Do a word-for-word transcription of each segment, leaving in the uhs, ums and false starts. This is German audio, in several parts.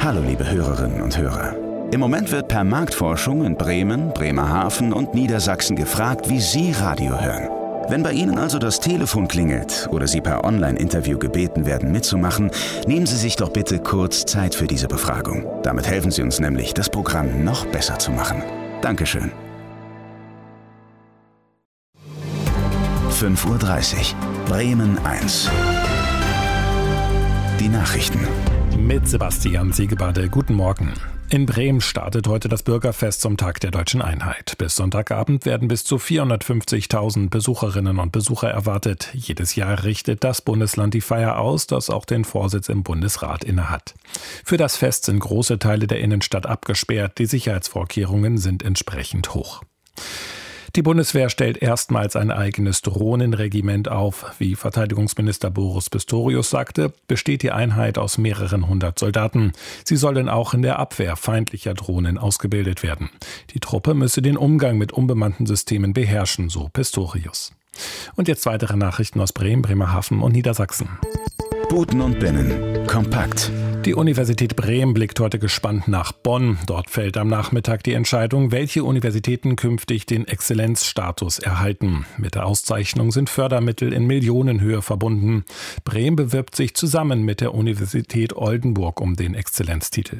Hallo liebe Hörerinnen und Hörer. Im Moment wird per Marktforschung in Bremen, Bremerhaven und Niedersachsen gefragt, wie Sie Radio hören. Wenn bei Ihnen also das Telefon klingelt oder Sie per Online-Interview gebeten werden mitzumachen, nehmen Sie sich doch bitte kurz Zeit für diese Befragung. Damit helfen Sie uns nämlich, das Programm noch besser zu machen. Dankeschön. fünf Uhr dreißig, Bremen eins. Die Nachrichten. Mit Sebastian Siegebade. Guten Morgen. In Bremen startet heute das Bürgerfest zum Tag der Deutschen Einheit. Bis Sonntagabend werden bis zu vierhundertfünfzigtausend Besucherinnen und Besucher erwartet. Jedes Jahr richtet das Bundesland die Feier aus, das auch den Vorsitz im Bundesrat innehat. Für das Fest sind große Teile der Innenstadt abgesperrt. Die Sicherheitsvorkehrungen sind entsprechend hoch. Die Bundeswehr stellt erstmals ein eigenes Drohnenregiment auf. Wie Verteidigungsminister Boris Pistorius sagte, besteht die Einheit aus mehreren hundert Soldaten. Sie sollen auch in der Abwehr feindlicher Drohnen ausgebildet werden. Die Truppe müsse den Umgang mit unbemannten Systemen beherrschen, so Pistorius. Und jetzt weitere Nachrichten aus Bremen, Bremerhaven und Niedersachsen. Buten und Binnen. Kompakt. Die Universität Bremen blickt heute gespannt nach Bonn. Dort fällt am Nachmittag die Entscheidung, welche Universitäten künftig den Exzellenzstatus erhalten. Mit der Auszeichnung sind Fördermittel in Millionenhöhe verbunden. Bremen bewirbt sich zusammen mit der Universität Oldenburg um den Exzellenztitel.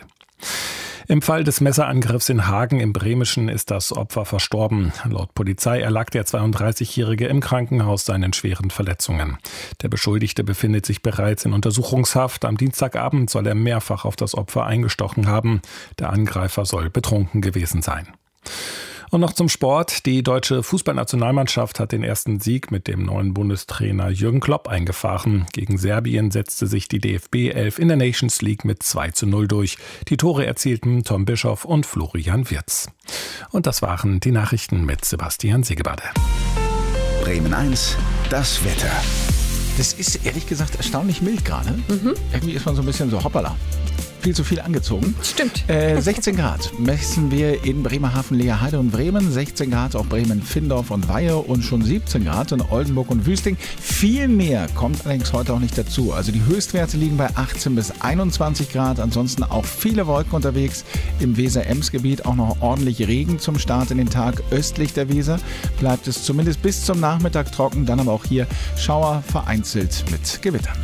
Im Fall des Messerangriffs in Hagen im Bremischen ist das Opfer verstorben. Laut Polizei erlag der zweiunddreißigjährige im Krankenhaus seinen schweren Verletzungen. Der Beschuldigte befindet sich bereits in Untersuchungshaft. Am Dienstagabend soll er mehrfach auf das Opfer eingestochen haben. Der Angreifer soll betrunken gewesen sein. Und noch zum Sport. Die deutsche Fußballnationalmannschaft hat den ersten Sieg mit dem neuen Bundestrainer Jürgen Klopp eingefahren. Gegen Serbien setzte sich die D F B elf in der Nations League mit zwei zu null durch. Die Tore erzielten Tom Bischoff und Florian Wirtz. Und das waren die Nachrichten mit Sebastian Siegebade. Bremen eins, das Wetter. Das ist ehrlich gesagt erstaunlich mild gerade. Mhm. Irgendwie ist man so ein bisschen so hoppala. Viel zu viel angezogen. Stimmt. Äh, sechzehn Grad messen wir in Bremerhaven, Leerheide und Bremen. sechzehn Grad auch Bremen, Findorf und Weihe und schon siebzehn Grad in Oldenburg und Wüsting. Viel mehr kommt allerdings heute auch nicht dazu. Also die Höchstwerte liegen bei achtzehn bis einundzwanzig Grad. Ansonsten auch viele Wolken unterwegs. Im Weser-Ems-Gebiet auch noch ordentlich Regen zum Start in den Tag. Östlich der Weser bleibt es zumindest bis zum Nachmittag trocken. Dann aber auch hier Schauer vereinzelt mit Gewittern.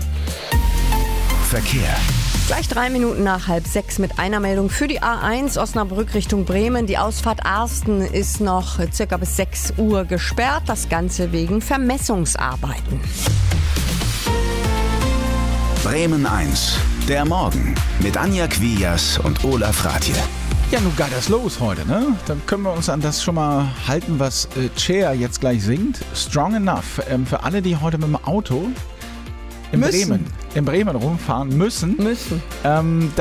Verkehr. Gleich drei Minuten nach halb sechs mit einer Meldung für die A eins Osnabrück Richtung Bremen. Die Ausfahrt Arsten ist noch circa bis sechs Uhr gesperrt. Das Ganze wegen Vermessungsarbeiten. Bremen eins. Der Morgen mit Anja Quias und Olaf Rathje. Ja, nun geht das los heute, ne? Dann können wir uns an das schon mal halten, was äh, Cher jetzt gleich singt. Strong Enough. Ähm, für alle, die heute mit dem Auto in müssen. Bremen, in Bremen rumfahren müssen. Müssen. Ähm,